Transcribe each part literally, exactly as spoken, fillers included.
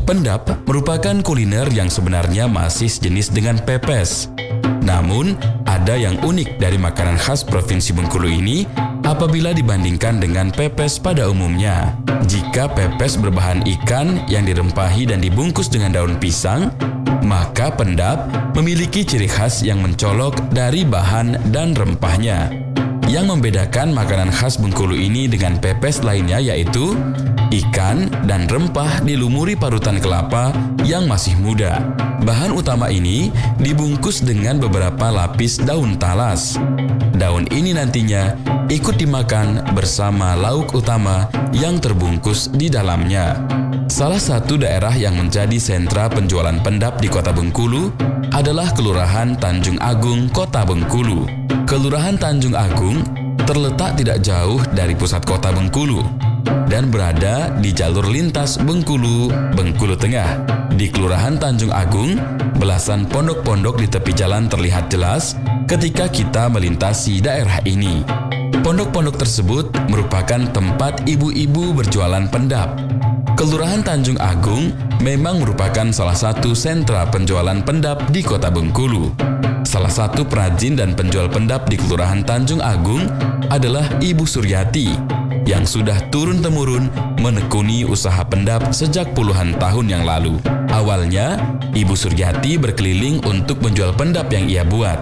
Pendap merupakan kuliner yang sebenarnya masih sejenis dengan pepes. Namun, ada yang unik dari makanan khas Provinsi Bengkulu ini apabila dibandingkan dengan pepes pada umumnya. Jika pepes berbahan ikan yang dirempahi dan dibungkus dengan daun pisang, maka pendap memiliki ciri khas yang mencolok dari bahan dan rempahnya. Yang membedakan makanan khas Bengkulu ini dengan pepes lainnya yaitu ikan dan rempah dilumuri parutan kelapa yang masih muda. Bahan utama ini dibungkus dengan beberapa lapis daun talas. Daun ini nantinya ikut dimakan bersama lauk utama yang terbungkus di dalamnya. Salah satu daerah yang menjadi sentra penjualan pendap di Kota Bengkulu adalah Kelurahan Tanjung Agung, Kota Bengkulu. Kelurahan Tanjung Agung terletak tidak jauh dari pusat Kota Bengkulu dan berada di jalur lintas Bengkulu, Bengkulu Tengah. Di Kelurahan Tanjung Agung, belasan pondok-pondok di tepi jalan terlihat jelas ketika kita melintasi daerah ini. Pondok-pondok tersebut merupakan tempat ibu-ibu berjualan pendap. Kelurahan Tanjung Agung memang merupakan salah satu sentra penjualan pendap di Kota Bengkulu. Salah satu perajin dan penjual pendap di Kelurahan Tanjung Agung adalah Ibu Suryati, yang sudah turun-temurun menekuni usaha pendap sejak puluhan tahun yang lalu. Awalnya, Ibu Suryati berkeliling untuk menjual pendap yang ia buat.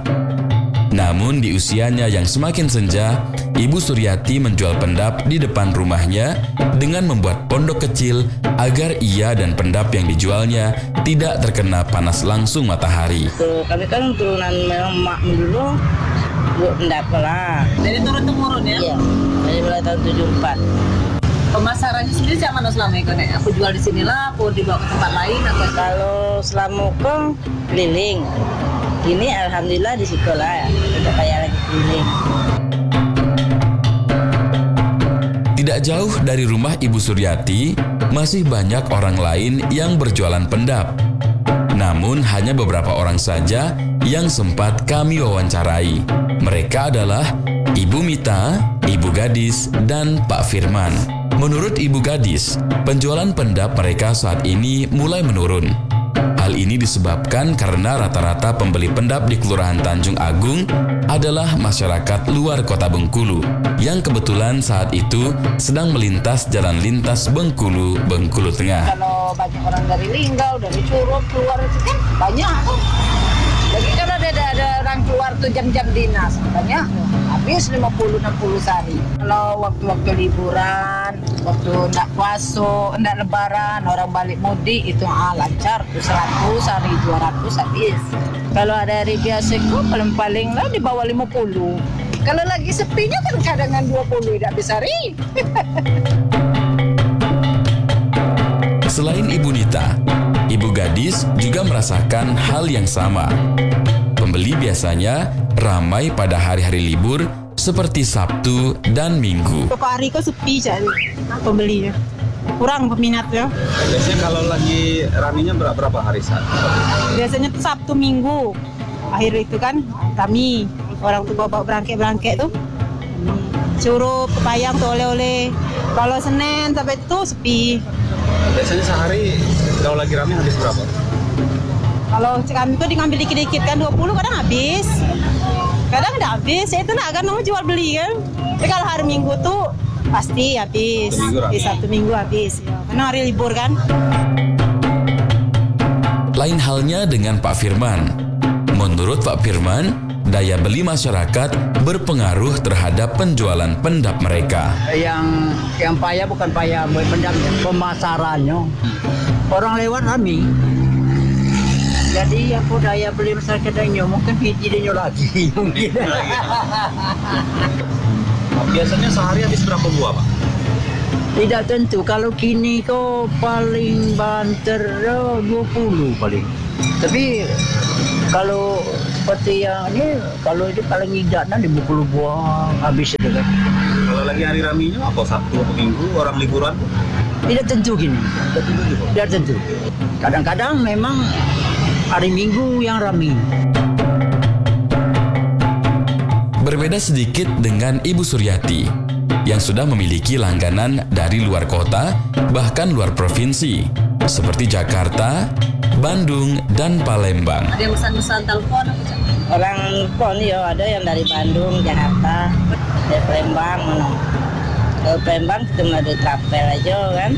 Namun di usianya yang semakin senja, Ibu Suryati menjual pendap di depan rumahnya dengan membuat pondok kecil agar ia dan pendap yang dijualnya tidak terkena panas langsung matahari. Tuh, kami kan turunan memang mak dulu buat pendap lah. Jadi turun-temurun ya? Iya, dari mulai tahun tujuh puluh empat. Pemasarannya sendiri siapa mana selama itu nek? Aku jual di sinilah, aku dibawa ke tempat lain atau? Kalau selama kong keliling, ini alhamdulillah di sekolah ya, udah kayak lagi keliling. Tidak jauh dari rumah Ibu Suryati, masih banyak orang lain yang berjualan pendap. Namun hanya beberapa orang saja yang sempat kami wawancarai. Mereka adalah Ibu Mita, Ibu Gadis, dan Pak Firman. Menurut Ibu Gadis, penjualan pendap mereka saat ini mulai menurun. Hal ini disebabkan karena rata-rata pembeli pendap di Kelurahan Tanjung Agung adalah masyarakat luar Kota Bengkulu yang kebetulan saat itu sedang melintas jalan lintas Bengkulu, Bengkulu Tengah. Kalau banyak orang dari Linggau, dari Curug keluar itu kan banyak. Jadi kalau ada, ada, ada orang keluar tuh jam-jam dinas, banyak. Habis lima puluh enam puluh sehari. Kalau waktu-waktu liburan, waktu enggak puasa, enggak lebaran, orang balik mudik itu ah, lancar tuh seratus hari, dua ratus habis. Kalau ada hari biasa kok paling-paling lah di bawah lima puluh. Kalau lagi sepinya kan cadangan dua puluh tidak habis hari. Selain Ibu Nita, Ibu Gadis juga merasakan hal yang sama. Pembeli biasanya ramai pada hari-hari libur seperti Sabtu dan Minggu. Beberapa hari kok sepi jadi pembelinya. Kurang peminatnya. Biasanya kalau lagi raminya berapa, berapa hari saat? Biasanya tuh Sabtu Minggu. Akhir itu kan kami orang tuh bawa berangke-berangke tuh. Curup, pepayang tuh oleh-oleh. Kalau Senin sampai itu sepi. Biasanya sehari kalau lagi rame habis berapa? Kalau kami tuh diambil dikit-dikit kan dua puluh kadang habis. Kadang nggak habis, ya itu nak kan mau jual beli kan. Tapi kalau hari Minggu tuh pasti habis. Satu minggu Di Sabtu Minggu habis. Ya. Karena hari libur kan. Lain halnya dengan Pak Firman. Menurut Pak Firman, daya beli masyarakat berpengaruh terhadap penjualan pendap mereka. Yang yang payah bukan payah pendapnya, pemasarannya. Orang lewat rame. Jadi aku daya beli masyarakat yang mungkin hiji lagi. Biasanya sehari habis berapa buah, Pak? Tidak tentu. Kalau kini kok paling banter dua puluh paling. Tapi kalau seperti yang ini, kalau itu paling hidupnya lima puluh buah habis itu kan. Kalau lagi hari raminya apa? Sabtu atau Minggu, orang liburan? Tidak tentu gini. Tidak tentu. Kadang-kadang memang hari Minggu yang ramai. Berbeda sedikit dengan Ibu Suryati yang sudah memiliki langganan dari luar kota, bahkan luar provinsi. seperti Jakarta, Bandung, dan Palembang. Ada yang pesan-pesan telepon? Orang pon ya ada yang dari Bandung, Jakarta, dari Palembang, mana. Ke Palembang cuma ada travel aja kan.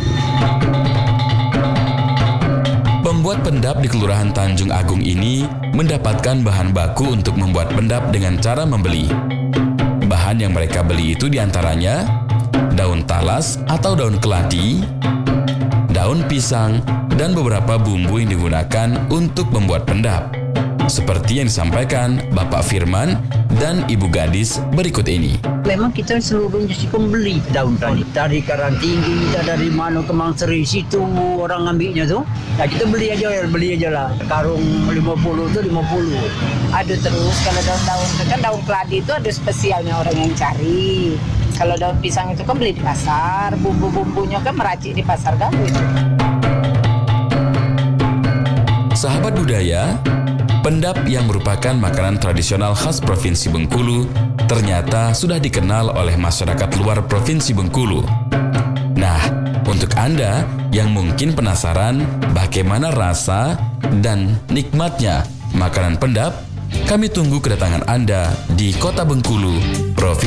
Pembuat pendap di Kelurahan Tanjung Agung ini mendapatkan bahan baku untuk membuat pendap dengan cara membeli. Bahan yang mereka beli itu diantaranya daun talas atau daun keladi, daun pisang, dan beberapa bumbu yang digunakan untuk membuat pendap. Seperti yang disampaikan Bapak Firman dan Ibu Gadis berikut ini. Memang kita seluruhnya sih pembeli daun tadi. Dari Karangtinggi, kita dari mana ke Mangseri, situ orang ambilnya tuh. Nah kita beli aja, ya beli aja lah. Karung lima puluh tuh lima puluh. Ada terus kalau daun-daun itu kan daun keladi itu ada spesialnya orang yang cari. Kalau daun pisang itu kan beli di pasar, bumbu-bumbunya kan meracik di pasar gawe. Sahabat budaya, pendap yang merupakan makanan tradisional khas Provinsi Bengkulu ternyata sudah dikenal oleh masyarakat luar Provinsi Bengkulu. Nah, untuk Anda yang mungkin penasaran bagaimana rasa dan nikmatnya makanan pendap, kami tunggu kedatangan Anda di Kota Bengkulu, Provinsi